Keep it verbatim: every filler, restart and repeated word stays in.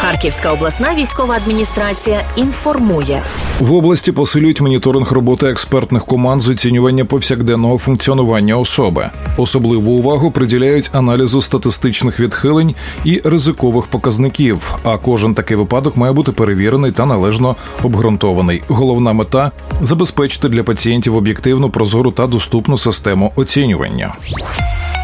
Харківська обласна військова адміністрація інформує. В області посилюють моніторинг роботи експертних команд з оцінювання повсякденного функціонування особи. Особливу увагу приділяють аналізу статистичних відхилень і ризикових показників, а кожен такий випадок має бути перевірений та належно обґрунтований. Головна мета – забезпечити для пацієнтів об'єктивну, прозору та доступну систему оцінювання.